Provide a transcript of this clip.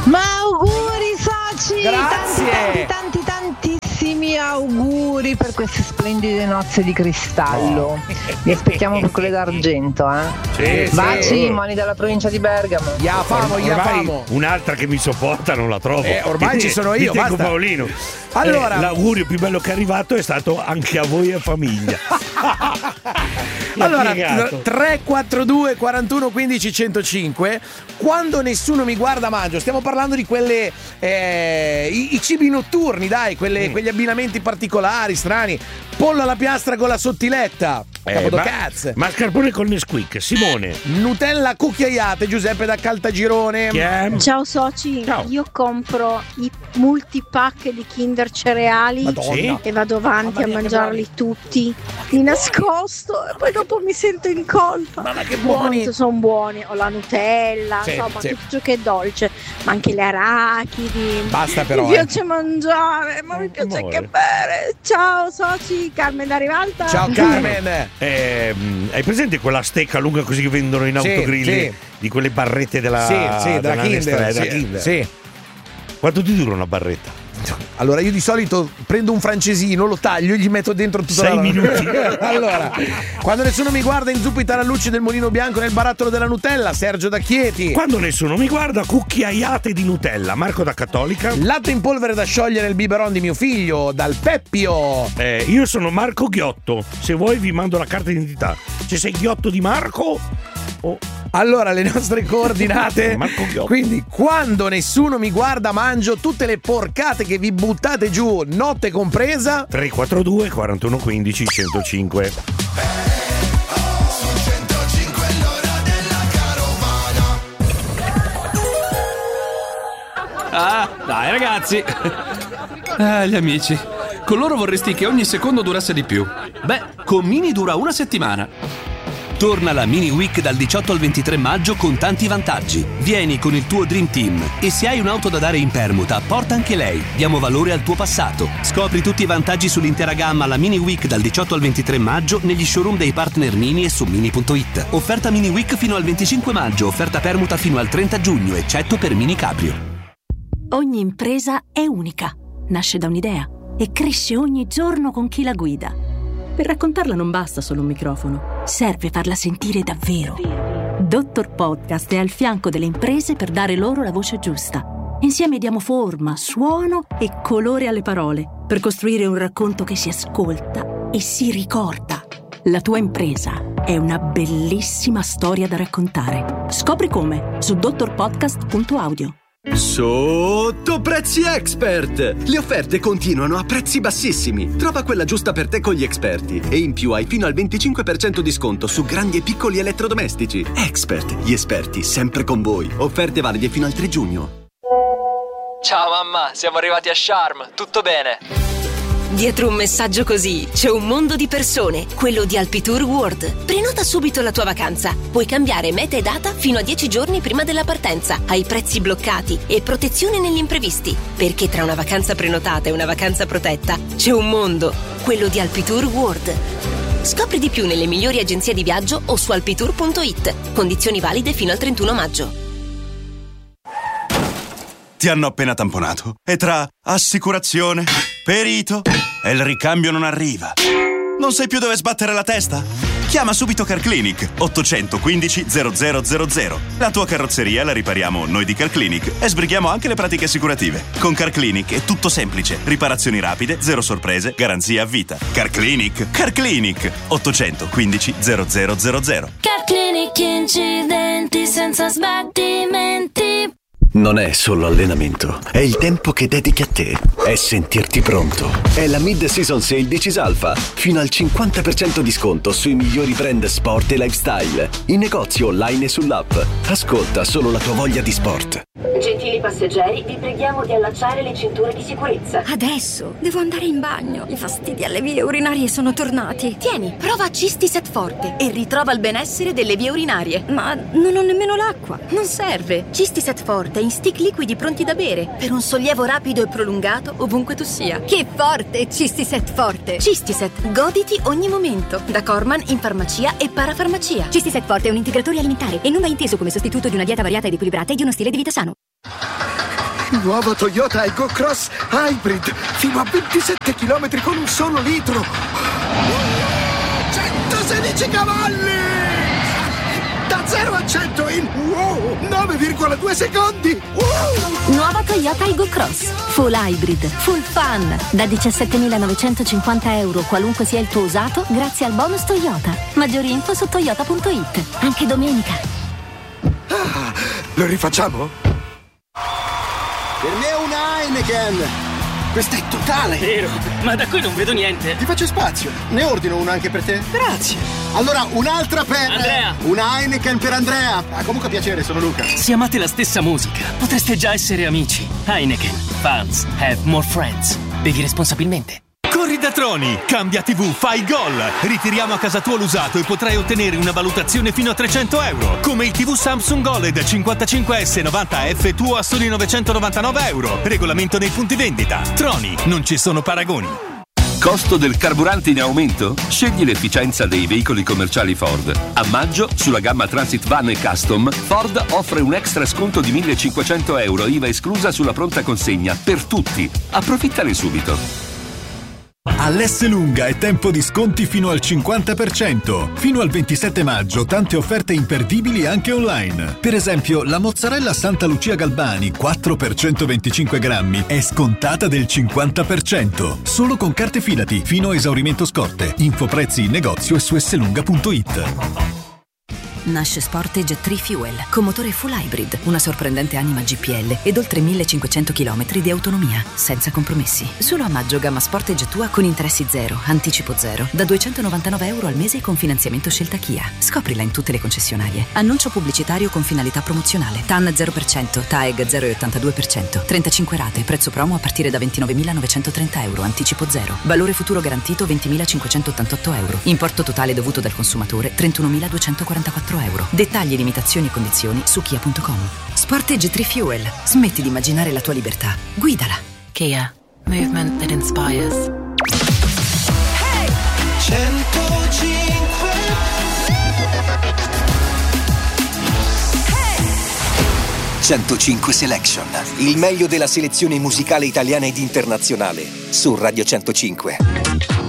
Ma auguri soci! Grazie! Tantissimi auguri per queste splendide nozze di cristallo. Vi aspettiamo per quelle d'argento, Sì, Baci, sì. Moni dalla provincia di Bergamo. Ya famo. Un'altra che mi sopporta non la trovo. Ormai ci sono io, Mi tengo basta. Paolino. Allora, l'augurio più bello che è arrivato è stato anche a voi e famiglia. allora piegato. 342 41 15 105. Quando nessuno mi guarda mangio. Stiamo parlando di quelle i cibi notturni, dai, quegli abbinamenti particolari, strani. Pollo alla piastra con la sottiletta. Capodocazze. Mascarpone col Nesquik. Simone. Nutella cucchiaiate. Giuseppe da Caltagirone. Chi è? Ciao soci, Ciao. io compro i multipack di Kinder cereali Madonna. e vado avanti a mangiarli tutti di nascosto e poi dopo mi sento in colpa. Ma che buoni. Sono buoni, ho la Nutella, Sì, insomma sì. tutto ciò che è dolce, ma anche le arachidi. Basta però, Mi piace mangiare, ma mi piace amore. anche bere. Ciao soci, Carmen da Rivalta. Ciao Carmen. Hai presente quella stecca lunga così che vendono in Sì, autogrill? sì. Di quelle barrette della Della Kinder. Nestlé, della Sì, Kinder. sì. Quanto ti dura una barretta? Allora io di solito prendo un francesino, lo taglio e gli metto dentro tutta 6 la minuti. Allora, quando nessuno mi guarda inzuppa i tarallucci del Mulino Bianco nel barattolo della Nutella. Sergio da Chieti. Quando nessuno mi guarda, cucchiaiate di Nutella. Marco da Cattolica. Latte in polvere da sciogliere nel biberon di mio figlio, dal Peppio. Io sono Marco Ghiotto. Se vuoi vi mando la carta d'identità. Se sei Ghiotto di Marco o... Allora, le nostre coordinate. Marco Ghiotto. Quindi, quando nessuno mi guarda, mangio tutte le porcate che vi buttate giù, notte compresa. 342 41 15 105. Ah, dai ragazzi. Gli amici. Con loro vorresti che ogni secondo durasse di più. Beh, con Mini dura una settimana. Torna la Mini Week dal 18 al 23 maggio con tanti vantaggi. Vieni con il tuo Dream Team e se hai un'auto da dare in permuta, porta anche lei. Diamo valore al tuo passato. Scopri tutti i vantaggi sull'intera gamma alla Mini Week dal 18 al 23 maggio negli showroom dei partner Mini e su Mini.it. Offerta Mini Week fino al 25 maggio, offerta permuta fino al 30 giugno, eccetto per Mini Cabrio. Ogni impresa è unica, nasce da un'idea e cresce ogni giorno con chi la guida. Per raccontarla non basta solo un microfono, serve farla sentire davvero. Dottor Podcast è al fianco delle imprese per dare loro la voce giusta. Insieme diamo forma, suono e colore alle parole per costruire un racconto che si ascolta e si ricorda. La tua impresa è una bellissima storia da raccontare. Scopri come su dottorpodcast.audio. Sotto Prezzi Expert! Le offerte continuano a prezzi bassissimi. Trova quella giusta per te con gli esperti. E in più hai fino al 25% di sconto su grandi e piccoli elettrodomestici. Expert, gli esperti sempre con voi. Offerte valide fino al 3 giugno. Ciao mamma, siamo arrivati a Sharm, tutto bene? Dietro un messaggio così c'è un mondo di persone, quello di Alpitour World. Prenota subito la tua vacanza. Puoi cambiare meta e data fino a 10 giorni prima della partenza. Hai prezzi bloccati e protezione negli imprevisti. Perché tra una vacanza prenotata e una vacanza protetta c'è un mondo, quello di Alpitour World. Scopri di più nelle migliori agenzie di viaggio o su alpitour.it. Condizioni valide fino al 31 maggio. Ti hanno appena tamponato e tra assicurazione, perito e il ricambio non arriva. Non sai più dove sbattere la testa? Chiama subito CarClinic 815 0000. La tua carrozzeria la ripariamo noi di CarClinic e sbrighiamo anche le pratiche assicurative. Con CarClinic è tutto semplice. Riparazioni rapide, zero sorprese, garanzia a vita. CarClinic 815 0000. CarClinic, incidenti senza sbattimenti. Non è solo allenamento, è il tempo che dedichi a te, è sentirti pronto. È la Mid-Season Sale di Cisalfa, fino al 50% di sconto sui migliori brand sport e lifestyle, in negozio online e sull'app. Ascolta solo la tua voglia di sport. Gentili passeggeri, vi preghiamo di allacciare le cinture di sicurezza. Adesso devo andare in bagno. I fastidi alle vie urinarie sono tornati. Tieni, prova Cistiset Forte e ritrova il benessere delle vie urinarie. Ma non ho nemmeno l'acqua. Non serve. Cistiset Forte in stick liquidi pronti da bere per un sollievo rapido e prolungato ovunque tu sia. Che forte! Cistiset Forte. Cistiset, goditi ogni momento. Da Corman in farmacia e parafarmacia. Cistiset Forte è un integratore alimentare e non va inteso come sostituto di una dieta variata ed equilibrata e di uno stile di vita sano. Nuova Toyota Aygo Cross Hybrid, fino a 27 km con un solo litro. 116 cavalli! Da 0 a 100 in 9,2 secondi! Nuova Toyota Aygo Cross. Full hybrid, full fun. Da 17.950 euro, qualunque sia il tuo usato, grazie al bonus Toyota. Maggiori info su toyota.it. Anche domenica. Lo rifacciamo? Per me è una Heineken. Questa è totale. Vero, ma da qui non vedo niente. Ti faccio spazio. Ne ordino una anche per te? Grazie. Allora, un'altra per... Andrea. Una Heineken per Andrea. Comunque piacere, sono Luca. Se amate la stessa musica, potreste già essere amici. Heineken. Fans have more friends. Bevi responsabilmente. Corri da Troni, cambia TV, fai gol. Ritiriamo a casa tua l'usato e potrai ottenere una valutazione fino a 300 euro. Come il TV Samsung OLED 55S 90F tuo a soli 999 euro. Regolamento nei punti vendita. Troni, non ci sono paragoni. Costo del carburante in aumento? Scegli l'efficienza dei veicoli commerciali Ford. A maggio, sulla gamma Transit Van e Custom, Ford offre un extra sconto di 1.500 euro, IVA esclusa sulla pronta consegna, per tutti. Approfittane subito. All'Esselunga è tempo di sconti fino al 50%. Fino al 27 maggio tante offerte imperdibili anche online. Per esempio, la mozzarella Santa Lucia Galbani 4 per 125 grammi è scontata del 50%. Solo con carte Fidati, fino a esaurimento scorte. Info prezzi in negozio e su esselunga.it. Nasce Sportage 3 Fuel, con motore full hybrid, una sorprendente anima GPL ed oltre 1500 km di autonomia, senza compromessi. Solo a maggio gamma Sportage tua con interessi zero, anticipo zero, da 299 euro al mese con finanziamento scelta Kia. Scoprila in tutte le concessionarie. Annuncio pubblicitario con finalità promozionale. TAN 0%, TAEG 0,82%, 35 rate, prezzo promo a partire da 29.930 euro, anticipo zero. Valore futuro garantito 20.588 euro. Importo totale dovuto dal consumatore 31.244 euro. Dettagli, limitazioni e condizioni su kia.com. Sportage 3 Fuel. Smetti di immaginare la tua libertà. Guidala. Kia. Movement that inspires. 105 Selection. Il meglio della selezione musicale italiana ed internazionale. Su Radio 105.